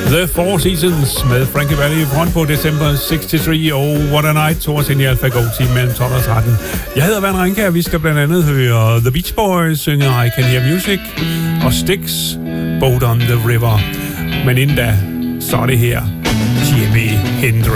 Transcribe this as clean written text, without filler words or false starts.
The Four Seasons med Frankie Valli front på december 63. Oh, what a night. Tors ind i Alfa Go-team mellem 12 og 13. Jeg hedder Van Ranka, og vi skal blandt andet høre The Beach Boys synge I Can Hear Music og Styx Boat on the River. Men inden da, så er det her Jimi Hendrix.